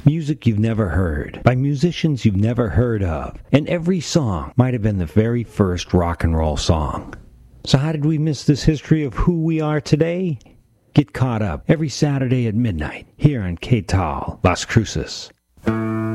Music you've never heard, by musicians you've never heard of, and every song might have been the very first rock and roll song. So how did we miss this history of who we are today? Get caught up every Saturday at midnight here on KTAL Las Cruces.